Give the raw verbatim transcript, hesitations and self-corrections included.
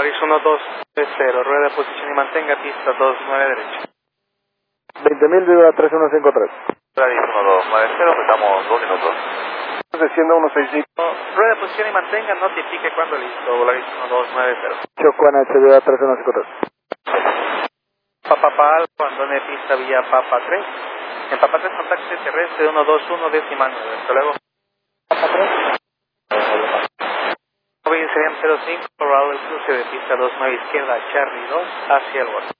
Volaris uno dos cero, rueda de posición y mantenga pista dos nueve derecha. veinte mil, viva tres uno cinco tres. Volaris uno dos nueve cero, estamos dos minutos. Descienda uno seis cinco. Rueda de posición y mantenga, notifique cuando listo. Volaris uno dos nueve cero. Chocuana H, viva tres uno cinco tres. Papa Alfa, abandone pista vía Papa tres. En Papa tres, contacte terrestre uno dos uno decimal nueve. Hasta luego. Papa tres. Serían cero cinco, probado el cruce de pista dos nueve izquierda, Charlie dos, hacia el borde.